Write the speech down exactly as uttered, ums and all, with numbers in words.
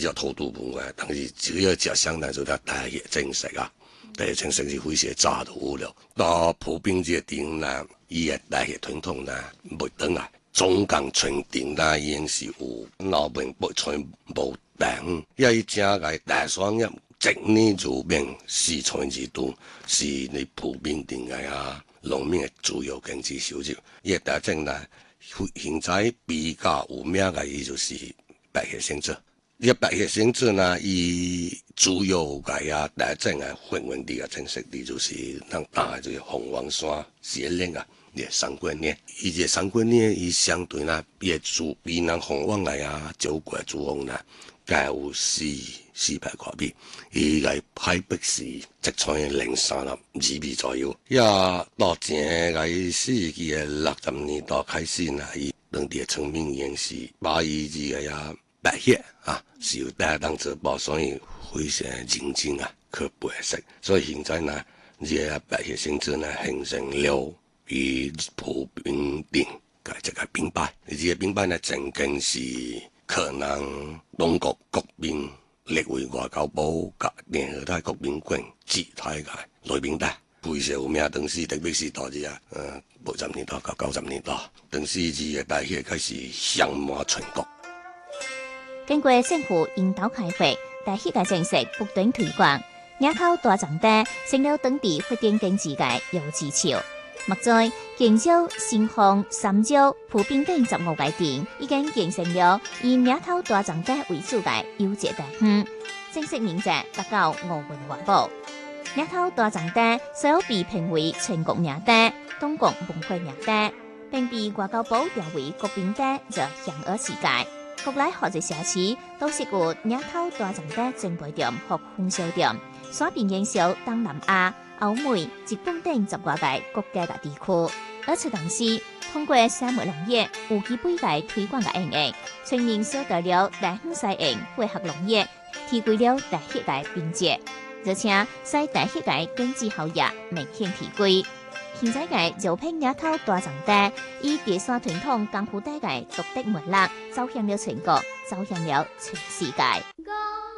叫土豆文化，但是主要食相當做啲大葉正食啊，大葉正食是非常炸到無聊。到普遍這點啦，伊個大葉傳統啦，袂等啊，總共全店啦已經是有老面不全無等，因為正個大雙葉整呢就變四川之都，是你普遍店個啊，農民嘅主要經濟收入。伊個大正啦，現在比較有名個伊就是白葉星子。呢個白葉星子呢，伊主要個啊大正個混混啲個正式啲就是咱打就是鳳凰山節令啊，呢三過年，伊個三過年伊相對啦，伊個主比咱鳳凰個啊招過主旺啦，加有四四百塊幣，伊個海北是即創零三粒二幣左右，也到前個世紀嘅六十年代開始啦，伊當地嘅村民已經是把伊個呀。白葉啊，是有大當做包，所以非常認真啊去培育。所以現在呢，這個白葉星子呢形成了與普遍店嘅這個品牌。而這個品牌呢，曾經是可能中國國民列為外交部及聯合大國民館指定嘅內名單，非常有名。當時特別是到這啊，呃，八十年代到九十年代，當時這個白葉開始響滿全國。 經過政府引導開發，大葉嘅正式不斷推廣，野口大長地成了當地發展經濟嘅優之潮。目前，建州、新豐、三州、普遍等十五個店已經形成了以野口大長地為主嘅優質大園，正式面積達到五萬多畝。野口大長地雖有被評為全國名地、中國文化名地，並被外交部調為國賓地，就享而世界。國內好多社區都是有野口大長地栽培店和烘燒店，所便營銷東南亞、歐美、日本等十外個國家嘅地區。而此同時，通過沙漠農業、有機ปุ๋個推廣嘅應用，全面收到了大園西園配合農業，提高了大葉嘅品質，而且使大葉嘅經濟效益明顯提高。現在嘅招聘野口大長地，以第三傳統功夫帶嘅獨特魅力，走向了全國，走向了全世界。